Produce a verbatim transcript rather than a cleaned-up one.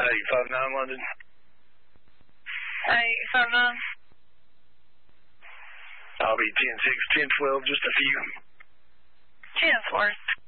eight five nine London. eight five nine. I'll be ten six, ten twelve, just a few. Chatsworth.